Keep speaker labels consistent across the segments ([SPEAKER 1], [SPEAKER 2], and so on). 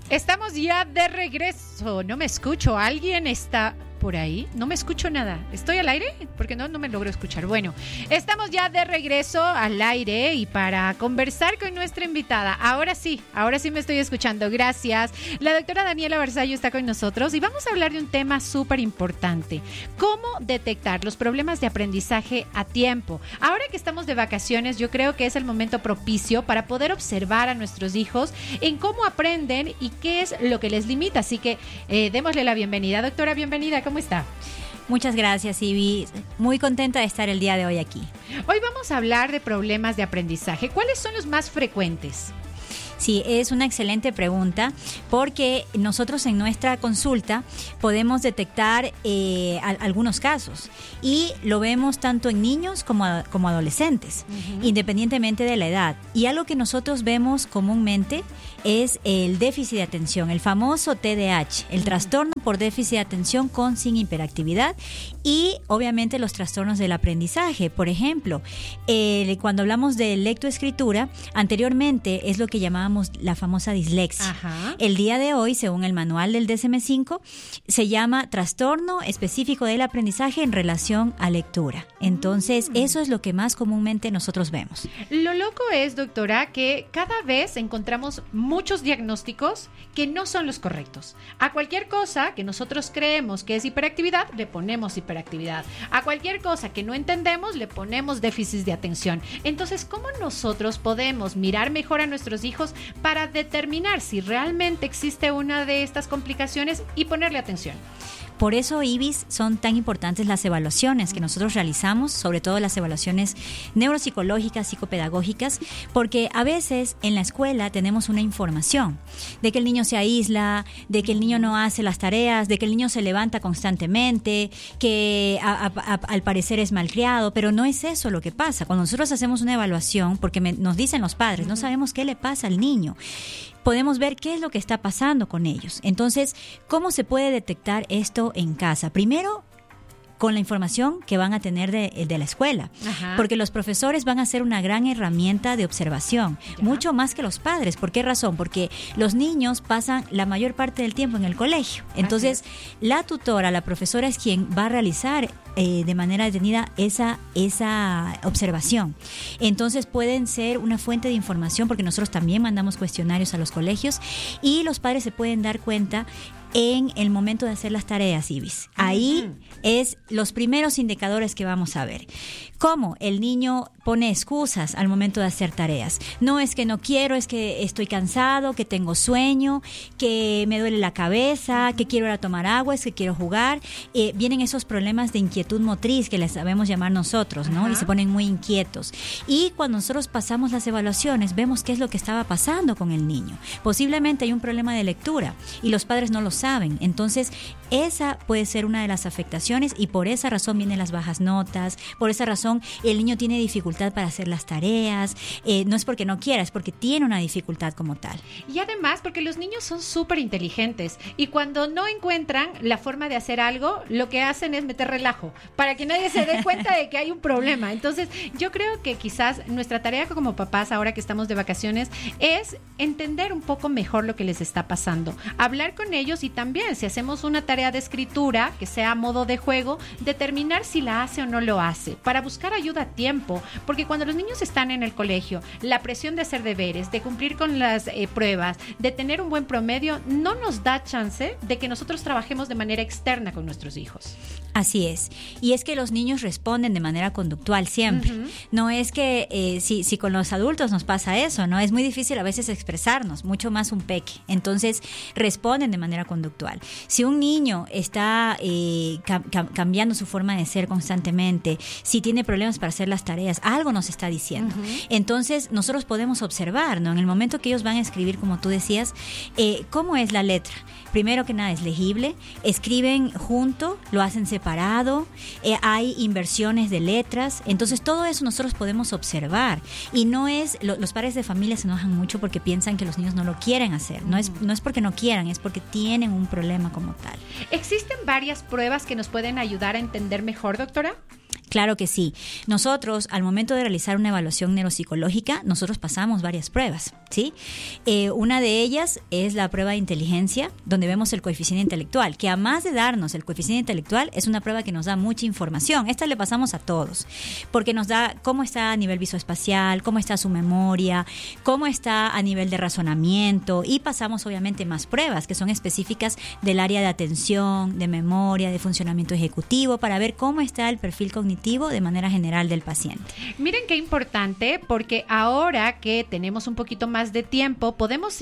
[SPEAKER 1] Estamos ya de regreso. No me escucho. ¿Alguien está por ahí? No me escucho nada. ¿Estoy al aire? Porque no me logro escuchar. Bueno, estamos ya de regreso al aire y para conversar con nuestra invitada. Ahora sí me estoy escuchando. Gracias. La doctora Daniela Barzallo está con nosotros y vamos a hablar de un tema súper importante. ¿Cómo detectar los problemas de aprendizaje a tiempo? Ahora que estamos de vacaciones, yo creo que es el momento propicio para poder observar a nuestros hijos en cómo aprenden y qué es lo que les limita. Así que démosle la bienvenida. Doctora, bienvenida. ¿Cómo está?
[SPEAKER 2] Muchas gracias, Ivy. Muy contenta de estar el día de hoy aquí.
[SPEAKER 1] Hoy vamos a hablar de problemas de aprendizaje. ¿Cuáles son los más frecuentes?
[SPEAKER 2] Sí, es una excelente pregunta porque nosotros en nuestra consulta podemos detectar algunos casos y lo vemos tanto en niños como adolescentes, independientemente de la edad. Y algo que nosotros vemos comúnmente es el déficit de atención, el famoso TDAH, el trastorno por déficit de atención con sin hiperactividad y obviamente los trastornos del aprendizaje. Por ejemplo, cuando hablamos de lectoescritura, anteriormente es lo que llamábamos la famosa dislexia. Ajá. El día de hoy, según el manual del DSM-5, se llama trastorno específico del aprendizaje en relación a lectura. Entonces, eso es lo que más comúnmente nosotros vemos.
[SPEAKER 1] Lo loco es, doctora, que cada vez encontramos muchos diagnósticos que no son los correctos. A cualquier cosa que nosotros creemos que es hiperactividad, le ponemos hiperactividad. A cualquier cosa que no entendemos, le ponemos déficit de atención. Entonces, ¿cómo nosotros podemos mirar mejor a nuestros hijos para determinar si realmente existe una de estas complicaciones y ponerle atención?
[SPEAKER 2] Por eso, Ibis, son tan importantes las evaluaciones que nosotros realizamos, sobre todo las evaluaciones neuropsicológicas, psicopedagógicas, porque a veces en la escuela tenemos una información de que el niño se aísla, de que el niño no hace las tareas, de que el niño se levanta constantemente, que al parecer es malcriado, pero no es eso lo que pasa. Cuando nosotros hacemos una evaluación, porque nos dicen los padres, no sabemos qué le pasa al niño, podemos ver qué es lo que está pasando con ellos. Entonces, ¿cómo se puede detectar esto en casa? Primero, con la información que van a tener de la escuela. Ajá. Porque los profesores van a ser una gran herramienta de observación, mucho más que los padres. ¿Por qué razón? Porque los niños pasan la mayor parte del tiempo en el colegio. Entonces, la tutora, la profesora es quien va a realizar de manera detenida esa observación. Entonces pueden ser una fuente de información porque nosotros también mandamos cuestionarios a los colegios y los padres se pueden dar cuenta en el momento de hacer las tareas, Ibis. Ahí es los primeros indicadores que vamos a ver. ¿Cómo? El niño pone excusas al momento de hacer tareas. No es que no quiero, es que estoy cansado, que tengo sueño, que me duele la cabeza, que quiero ir a tomar agua, es que quiero jugar. Vienen esos problemas de inquietud motriz que les sabemos llamar nosotros, ¿no? Ajá. Y se ponen muy inquietos. Y cuando nosotros pasamos las evaluaciones, vemos qué es lo que estaba pasando con el niño. Posiblemente hay un problema de lectura y los padres no lo saben. Entonces, esa puede ser una de las afectaciones y por esa razón vienen las bajas notas, por esa razón el niño tiene dificultad para hacer las tareas, no es porque no quiera, es porque tiene una dificultad como tal.
[SPEAKER 1] Y además porque los niños son súper inteligentes y cuando no encuentran la forma de hacer algo, lo que hacen es meter relajo para que nadie se dé cuenta de que hay un problema. Entonces, yo creo que quizás nuestra tarea como papás, ahora que estamos de vacaciones, es entender un poco mejor lo que les está pasando, hablar con ellos y también, si hacemos una tarea de escritura que sea a modo de juego, determinar si la hace o no lo hace, para buscar ayuda a tiempo, porque cuando los niños están en el colegio, la presión de hacer deberes, de cumplir con las pruebas, de tener un buen promedio, no nos da chance de que nosotros trabajemos de manera externa con nuestros hijos.
[SPEAKER 2] Así es. Y es que los niños responden de manera conductual siempre. No es que si con los adultos nos pasa eso, ¿no? Es muy difícil a veces expresarnos, mucho más un peque. Entonces, responden de manera conductual. Si un niño está cambiando su forma de ser constantemente, si tiene problemas para hacer las tareas, algo nos está diciendo. Entonces, nosotros podemos observar, ¿no? En el momento que ellos van a escribir, como tú decías, ¿cómo es la letra? Primero que nada, es legible, escriben junto, lo hacen separado, hay inversiones de letras, entonces todo eso nosotros podemos observar y no es, los padres de familia se enojan mucho porque piensan que los niños no lo quieren hacer, no es porque no quieran, es porque tienen un problema como tal.
[SPEAKER 1] ¿Existen varias pruebas que nos pueden ayudar a entender mejor, doctora?
[SPEAKER 2] Claro que sí. Nosotros, al momento de realizar una evaluación neuropsicológica, nosotros pasamos varias pruebas, ¿sí? Una de ellas es la prueba de inteligencia, donde vemos el coeficiente intelectual, que además de darnos el coeficiente intelectual, es una prueba que nos da mucha información. Esta le pasamos a todos, porque nos da cómo está a nivel visoespacial, cómo está su memoria, cómo está a nivel de razonamiento, y pasamos obviamente más pruebas que son específicas del área de atención, de memoria, de funcionamiento ejecutivo, para ver cómo está el perfil cognitivo de manera general del paciente.
[SPEAKER 1] Miren qué importante, porque ahora que tenemos un poquito más de tiempo, podemos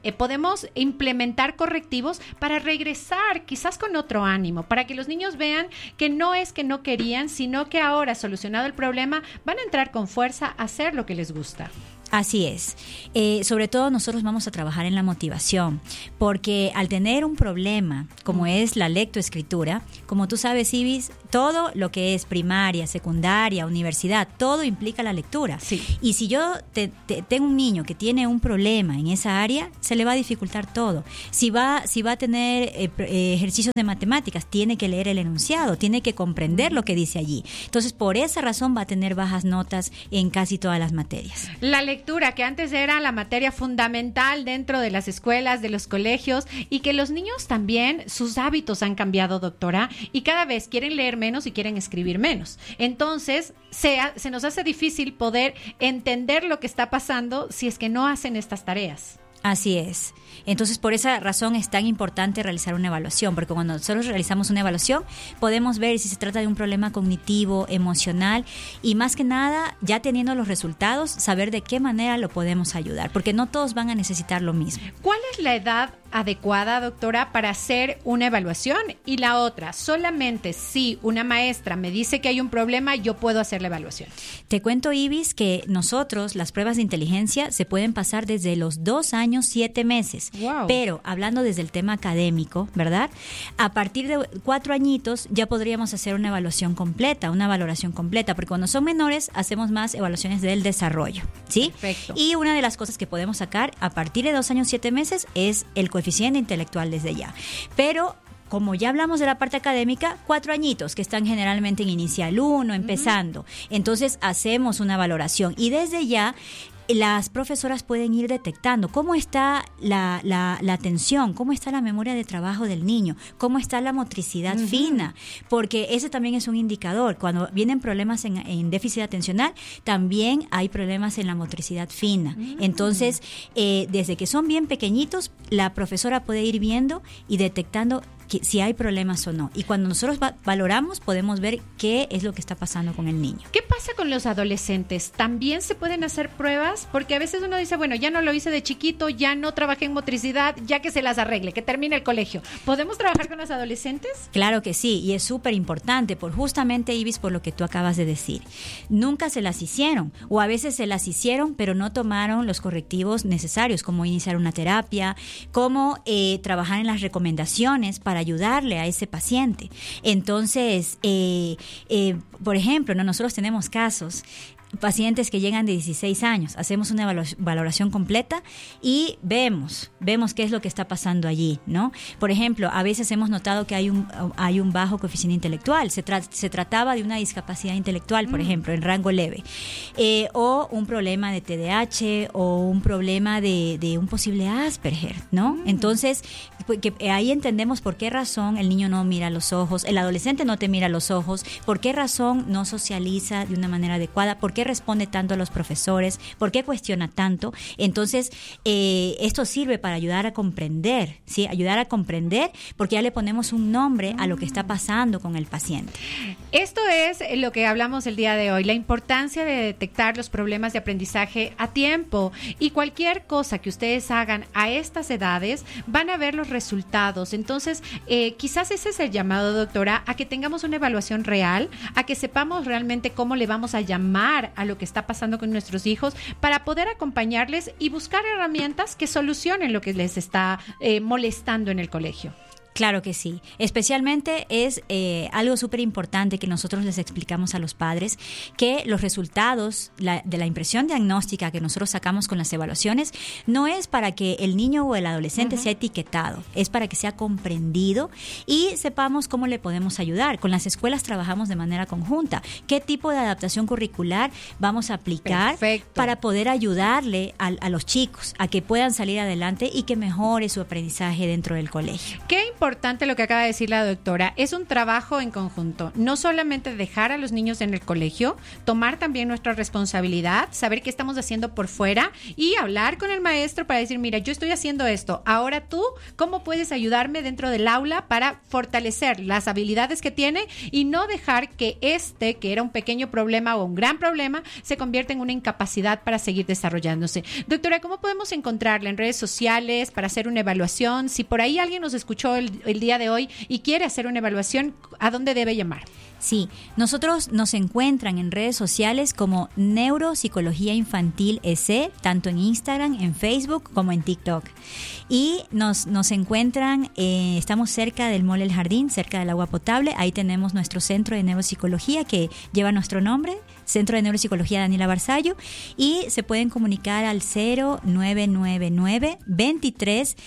[SPEAKER 1] implementar correctivos para regresar quizás con otro ánimo, para que los niños vean que no es que no querían, sino que ahora, solucionado el problema, van a entrar con fuerza a hacer lo que les gusta.
[SPEAKER 2] Así es. Sobre todo nosotros vamos a trabajar en la motivación, porque al tener un problema como es la lectoescritura, como tú sabes, Ibis, todo lo que es primaria, secundaria, universidad, todo implica la lectura.
[SPEAKER 1] Sí.
[SPEAKER 2] Y si yo tengo un niño que tiene un problema en esa área, se le va a dificultar todo. Si va a tener ejercicios de matemáticas, tiene que leer el enunciado, tiene que comprender lo que dice allí. Entonces, por esa razón va a tener bajas notas en casi todas las materias.
[SPEAKER 1] La lectura, que antes era la materia fundamental dentro de las escuelas, de los colegios, y que los niños también, sus hábitos han cambiado, doctora, y cada vez quieren leer menos y quieren escribir menos. Entonces, se nos hace difícil poder entender lo que está pasando si es que no hacen estas tareas.
[SPEAKER 2] Así es. Entonces, por esa razón es tan importante realizar una evaluación, porque cuando nosotros realizamos una evaluación podemos ver si se trata de un problema cognitivo, emocional, y más que nada, ya teniendo los resultados, saber de qué manera lo podemos ayudar, porque no todos van a necesitar lo mismo.
[SPEAKER 1] ¿Cuál es la edad adecuada, doctora, para hacer una evaluación? Y la otra, solamente si una maestra me dice que hay un problema, yo puedo hacer la evaluación.
[SPEAKER 2] Te cuento, Ibis, que nosotros las pruebas de inteligencia se pueden pasar desde los 2 años, 7 meses.
[SPEAKER 1] Wow.
[SPEAKER 2] Pero hablando desde el tema académico, ¿verdad? A partir de 4 añitos ya podríamos hacer una evaluación completa, una valoración completa, porque cuando son menores hacemos más evaluaciones del desarrollo, ¿sí?
[SPEAKER 1] Perfecto.
[SPEAKER 2] Y una de las cosas que podemos sacar a partir de 2 años, 7 meses es el coeficiente intelectual desde ya. Pero como ya hablamos de la parte académica, 4 añitos que están generalmente en inicial 1, empezando. Entonces hacemos una valoración y desde ya las profesoras pueden ir detectando cómo está la atención, cómo está la memoria de trabajo del niño, cómo está la motricidad fina, porque ese también es un indicador. Cuando vienen problemas en déficit atencional, también hay problemas en la motricidad fina. Entonces, desde que son bien pequeñitos, la profesora puede ir viendo y detectando si hay problemas o no. Y cuando nosotros valoramos, podemos ver qué es lo que está pasando con el niño.
[SPEAKER 1] ¿Qué pasa con los adolescentes? ¿También se pueden hacer pruebas? Porque a veces uno dice, bueno, ya no lo hice de chiquito, ya no trabajé en motricidad, ya que se las arregle, que termine el colegio. ¿Podemos trabajar con los adolescentes?
[SPEAKER 2] Claro que sí, y es súper importante, justamente, Ibis, por lo que tú acabas de decir. Nunca se las hicieron, o a veces se las hicieron, pero no tomaron los correctivos necesarios, como iniciar una terapia, como trabajar en las recomendaciones para ayudarle a ese paciente. Entonces, por ejemplo, nosotros tenemos casos, pacientes que llegan de 16 años, hacemos una valoración completa y vemos qué es lo que está pasando allí, ¿no? Por ejemplo, a veces hemos notado que hay un bajo coeficiente intelectual, se trataba de una discapacidad intelectual, por ejemplo, en rango leve, o un problema de TDAH o un problema de un posible Asperger, ¿no? Entonces, ahí entendemos por qué razón el niño no mira a los ojos, el adolescente no te mira a los ojos, por qué razón no socializa de una manera adecuada, por qué responde tanto a los profesores, por qué cuestiona tanto. Entonces, esto sirve para ayudar a comprender, ¿sí? Ayudar a comprender, porque ya le ponemos un nombre a lo que está pasando con el paciente.
[SPEAKER 1] Esto es lo que hablamos el día de hoy, la importancia de detectar los problemas de aprendizaje a tiempo, y cualquier cosa que ustedes hagan a estas edades van a ver los resultados. Entonces, quizás ese es el llamado, doctora, a que tengamos una evaluación real, a que sepamos realmente cómo le vamos a llamar a lo que está pasando con nuestros hijos para poder acompañarles y buscar herramientas que solucionen lo que les está molestando en el colegio.
[SPEAKER 2] Claro que sí. Especialmente es algo súper importante que nosotros les explicamos a los padres, que los resultados de la impresión diagnóstica que nosotros sacamos con las evaluaciones no es para que el niño o el adolescente sea etiquetado, es para que sea comprendido y sepamos cómo le podemos ayudar. Con las escuelas trabajamos de manera conjunta. ¿Qué tipo de adaptación curricular vamos a aplicar para poder ayudarle a los chicos a que puedan salir adelante y que mejore su aprendizaje dentro del colegio?
[SPEAKER 1] Qué importante lo que acaba de decir la doctora. Es un trabajo en conjunto. No solamente dejar a los niños en el colegio, tomar también nuestra responsabilidad, saber qué estamos haciendo por fuera y hablar con el maestro para decir, mira, yo estoy haciendo esto. Ahora tú, ¿cómo puedes ayudarme dentro del aula para fortalecer las habilidades que tiene y no dejar que que era un pequeño problema o un gran problema, se convierta en una incapacidad para seguir desarrollándose? Doctora, ¿cómo podemos encontrarla en redes sociales para hacer una evaluación? Si por ahí alguien nos escuchó el día de hoy y quiere hacer una evaluación, ¿a dónde debe llamar?
[SPEAKER 2] Sí, nosotros nos encuentran en redes sociales como Neuropsicología Infantil EC, tanto en Instagram, en Facebook como en TikTok. Y nos encuentran, estamos cerca del Mall El Jardín, cerca del agua potable. Ahí tenemos nuestro centro de neuropsicología que lleva nuestro nombre, Centro de Neuropsicología Daniela Barzallo, y se pueden comunicar al 0999 23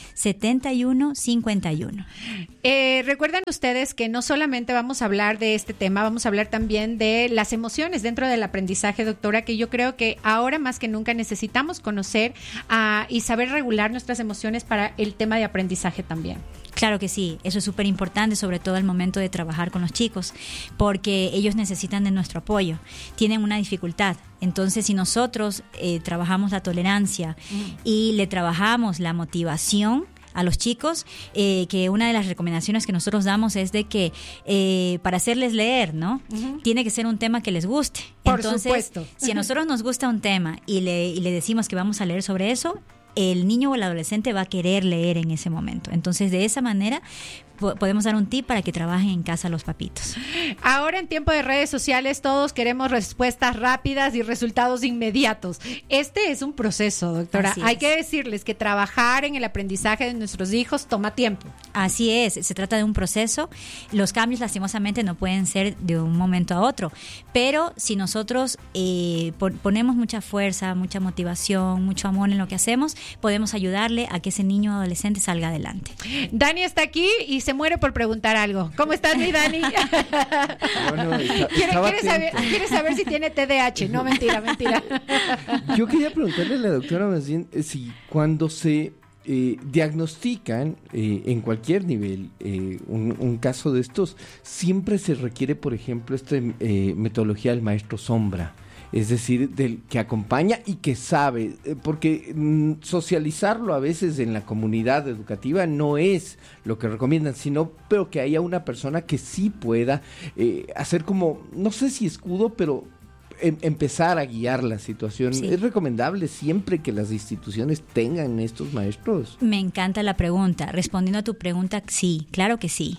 [SPEAKER 2] 71 51.
[SPEAKER 1] Recuerden ustedes que no solamente vamos a hablar de este tema, vamos a hablar también de las emociones dentro del aprendizaje, doctora, que yo creo que ahora más que nunca necesitamos conocer y saber regular nuestras emociones para el tema de aprendizaje también.
[SPEAKER 2] Claro que sí, eso es súper importante, sobre todo al momento de trabajar con los chicos, porque ellos necesitan de nuestro apoyo, tienen una dificultad. Entonces, si nosotros trabajamos la tolerancia y le trabajamos la motivación a los chicos, que una de las recomendaciones que nosotros damos es de que para hacerles leer, ¿no? Tiene que ser un tema que les guste.
[SPEAKER 1] Entonces, supuesto.
[SPEAKER 2] Si a nosotros nos gusta un tema y le decimos que vamos a leer sobre eso, el niño o el adolescente va a querer leer en ese momento. Entonces, de esa manera podemos dar un tip para que trabajen en casa los papitos.
[SPEAKER 1] Ahora, en tiempo de redes sociales, todos queremos respuestas rápidas y resultados inmediatos. Este es un proceso, doctora. Hay que decirles que trabajar en el aprendizaje de nuestros hijos toma tiempo.
[SPEAKER 2] Así es, se trata de un proceso. Los cambios, lastimosamente, no pueden ser de un momento a otro. Pero si nosotros ponemos mucha fuerza, mucha motivación, mucho amor en lo que hacemos, podemos ayudarle a que ese niño o adolescente salga adelante.
[SPEAKER 1] Dani está aquí y se muere por preguntar algo. ¿Cómo estás, mi Dani?
[SPEAKER 3] Bueno,
[SPEAKER 1] ¿Quiere saber si tiene TDAH? No, mentira.
[SPEAKER 3] Yo quería preguntarle a la doctora más bien si cuando se diagnostican en cualquier nivel un caso de estos, siempre se requiere, por ejemplo, esta metodología del maestro sombra. Es decir, del que acompaña y que sabe, porque socializarlo a veces en la comunidad educativa no es lo que recomiendan, sino pero que haya una persona que sí pueda hacer como, no sé si escudo, pero empezar a guiar la situación. Sí. ¿Es recomendable siempre que las instituciones tengan estos maestros?
[SPEAKER 2] Me encanta la pregunta. Respondiendo a tu pregunta, sí, claro que sí.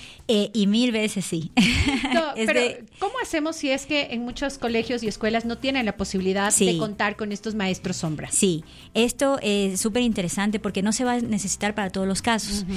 [SPEAKER 2] Y 1000 veces sí.
[SPEAKER 1] No, pero ¿cómo hacemos si es que en muchos colegios y escuelas no tienen la posibilidad de contar con estos maestros sombra?
[SPEAKER 2] Sí, esto es súper interesante porque no se va a necesitar para todos los casos.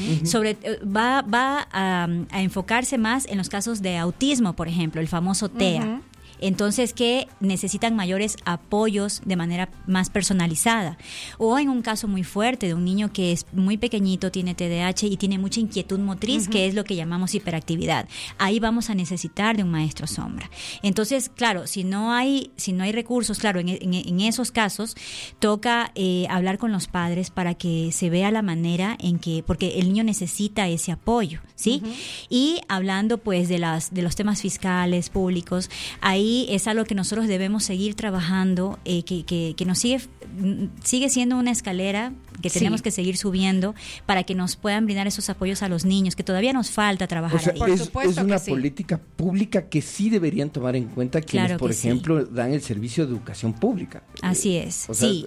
[SPEAKER 2] Va a enfocarse más en los casos de autismo, por ejemplo, el famoso TEA. Entonces, que necesitan mayores apoyos de manera más personalizada. O en un caso muy fuerte de un niño que es muy pequeñito, tiene TDAH y tiene mucha inquietud motriz, que es lo que llamamos hiperactividad. Ahí vamos a necesitar de un maestro sombra. Entonces, claro, si no hay recursos, claro, en esos casos toca hablar con los padres para que se vea la manera en que, porque el niño necesita ese apoyo, ¿sí? Y hablando pues de los temas fiscales, públicos, ahí es algo que nosotros debemos seguir trabajando, que nos sigue siendo una escalera que tenemos que seguir subiendo para que nos puedan brindar esos apoyos a los niños, que todavía nos falta trabajar.
[SPEAKER 3] O sea,
[SPEAKER 2] ahí.
[SPEAKER 3] Es una política pública que sí deberían tomar en cuenta quienes, por ejemplo, dan el servicio de educación pública.
[SPEAKER 2] Así es.
[SPEAKER 3] O sea,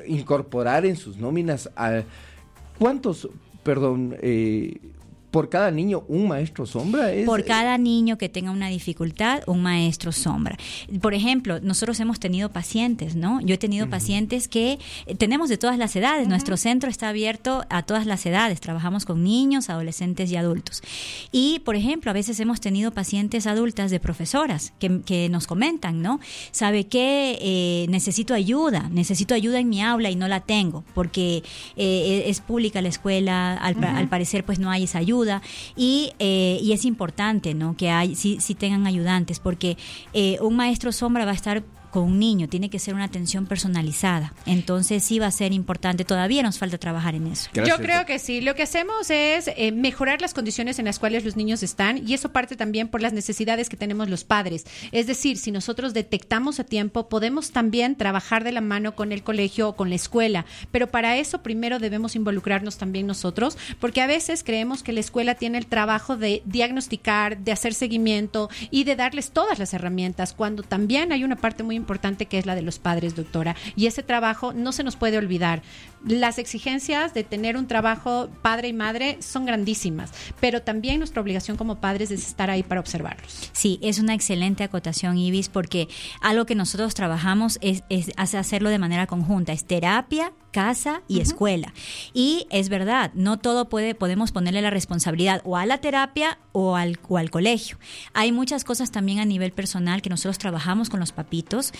[SPEAKER 3] por cada niño un maestro sombra.
[SPEAKER 2] Por cada niño que tenga una dificultad, un maestro sombra. Por ejemplo, nosotros hemos tenido pacientes, ¿no? Yo he tenido pacientes que tenemos de todas las edades. Nuestro centro está abierto a todas las edades. Trabajamos con niños, adolescentes y adultos. Y, por ejemplo, a veces hemos tenido pacientes adultas de profesoras que nos comentan, ¿no? ¿Sabe qué? Necesito ayuda en mi aula y no la tengo porque es pública la escuela, al parecer pues no hay esa ayuda y es importante, ¿no? Que sí tengan ayudantes porque un maestro sombra va a estar con un niño, tiene que ser una atención personalizada. Entonces sí va a ser importante, todavía nos falta trabajar en eso.
[SPEAKER 1] Gracias. Yo creo que sí, lo que hacemos es mejorar las condiciones en las cuales los niños están y eso parte también por las necesidades que tenemos los padres. Es decir, si nosotros detectamos a tiempo, podemos también trabajar de la mano con el colegio o con la escuela, pero para eso primero debemos involucrarnos también nosotros, porque a veces creemos que la escuela tiene el trabajo de diagnosticar, de hacer seguimiento y de darles todas las herramientas, cuando también hay una parte muy importante que es la de los padres, doctora, y ese trabajo no se nos puede olvidar. Las exigencias de tener un trabajo padre y madre son grandísimas, pero también nuestra obligación como padres es estar ahí para observarlos.
[SPEAKER 2] Sí, es una excelente acotación, Ibis, porque algo que nosotros trabajamos es hacerlo de manera conjunta, es terapia, casa y escuela. Y es verdad, no todo podemos ponerle la responsabilidad o a la terapia o al colegio. Hay muchas cosas también a nivel personal que nosotros trabajamos con los papitos,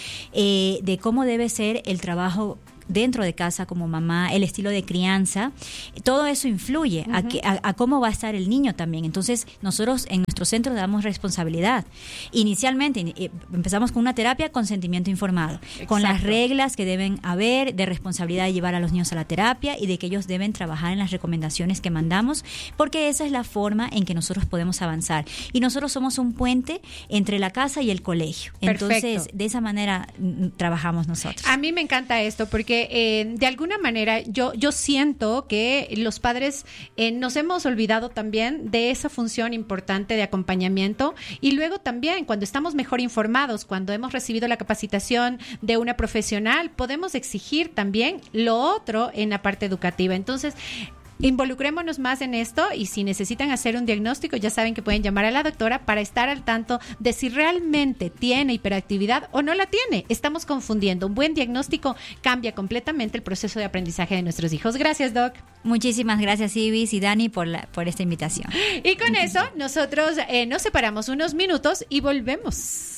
[SPEAKER 2] de cómo debe ser el trabajo dentro de casa como mamá, el estilo de crianza, todo eso influye a cómo va a estar el niño también. Entonces, nosotros en nuestro centro damos responsabilidad. Inicialmente empezamos con una terapia con consentimiento informado, con las reglas que deben haber de responsabilidad de llevar a los niños a la terapia y de que ellos deben trabajar en las recomendaciones que mandamos, porque esa es la forma en que nosotros podemos avanzar. Y nosotros somos un puente entre la casa y el colegio.
[SPEAKER 1] Perfecto.
[SPEAKER 2] Entonces, de esa manera trabajamos nosotros.
[SPEAKER 1] A mí me encanta esto porque de alguna manera yo siento que los padres nos hemos olvidado también de esa función importante de acompañamiento y luego también cuando estamos mejor informados, cuando hemos recibido la capacitación de una profesional, podemos exigir también lo otro en la parte educativa. Entonces, involucrémonos más en esto y si necesitan hacer un diagnóstico ya saben que pueden llamar a la doctora para estar al tanto de si realmente tiene hiperactividad o no la tiene. Estamos confundiendo. Un buen diagnóstico cambia completamente el proceso de aprendizaje de nuestros hijos. Gracias, Doc.
[SPEAKER 2] Muchísimas gracias, Ibis y Dani, por esta invitación.
[SPEAKER 1] Y con eso nosotros nos separamos unos minutos y volvemos.